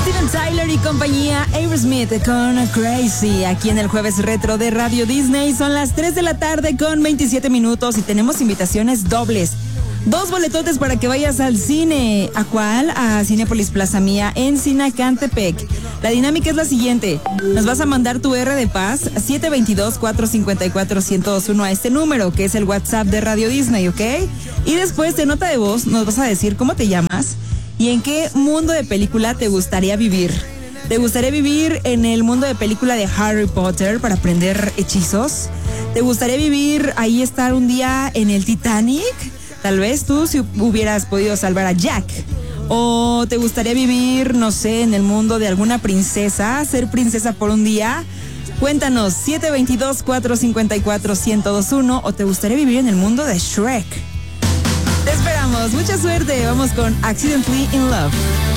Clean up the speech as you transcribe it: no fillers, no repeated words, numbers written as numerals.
Steven Tyler y compañía, Aerosmith con Crazy, aquí en el Jueves Retro de Radio Disney. Son las 3 de la tarde con 27 minutos y tenemos invitaciones dobles. 2 boletotes para que vayas al cine. ¿A cuál? A Cinépolis Plaza Mía en Sinacantepec. La dinámica es la siguiente. Nos vas a mandar tu R de paz 722-454-1021 a este número, que es el WhatsApp de Radio Disney, ¿ok? Y después de nota de voz nos vas a decir cómo te llamas y en qué mundo de película te gustaría vivir. ¿Te gustaría vivir en el mundo de película de Harry Potter para aprender hechizos? ¿Te gustaría vivir ahí, estar un día en el Titanic? Tal vez tú si hubieras podido salvar a Jack. ¿O te gustaría vivir, no sé, en el mundo de alguna princesa, ser princesa por un día? Cuéntanos, 722-454-1021. ¿O te gustaría vivir en el mundo de Shrek? Te esperamos, mucha suerte. Vamos con Accidentally in Love.